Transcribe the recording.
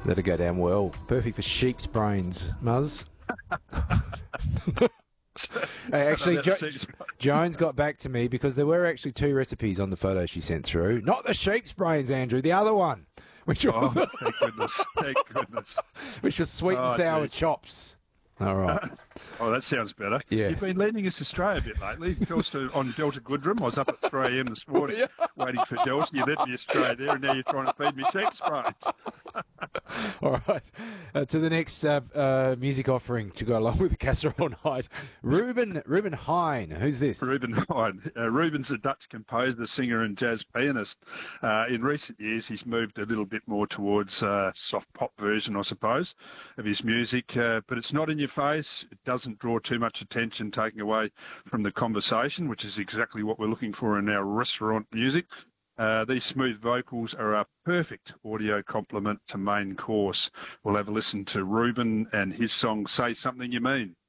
That'll go down well. Perfect for sheep's brains, Muzz. Actually, Jones got back to me because there were actually 2 recipes on the photo she sent through. Not the sheep's brains, Andrew, the other one. Which was, thank goodness. Thank goodness. Which was sweet and sour chops. All right. Oh, that sounds better. Yes. You've been leading us astray a bit lately. On Delta Goodrum. I was up at 3 a.m. this morning waiting for Delta. You led me astray there, and now you're trying to feed me sheep's brains. All right. To the next music offering to go along with the casserole night. Ruben Hine. Who's this? Ruben Hine. Ruben's a Dutch composer, singer and jazz pianist. In recent years, he's moved a little bit more towards soft pop version, I suppose, of his music. But it's not in your face. It doesn't draw too much attention, taking away from the conversation, which is exactly what we're looking for in our restaurant music. These smooth vocals are a perfect audio complement to main course. We'll have a listen to Ruben and his song, Say Something You Mean.